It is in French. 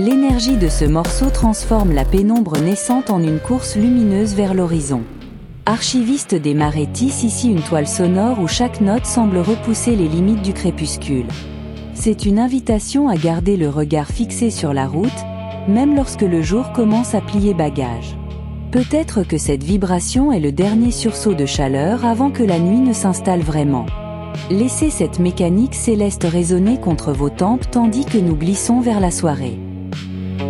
L'énergie de ce morceau transforme la pénombre naissante en une course lumineuse vers l'horizon. Archiviste des marais tisse ici une toile sonore où chaque note semble repousser les limites du crépuscule. C'est une invitation à garder le regard fixé sur la route, même lorsque le jour commence à plier bagages. Peut-être que cette vibration est le dernier sursaut de chaleur avant que la nuit ne s'installe vraiment. Laissez cette mécanique céleste résonner contre vos tempes tandis que nous glissons vers la soirée.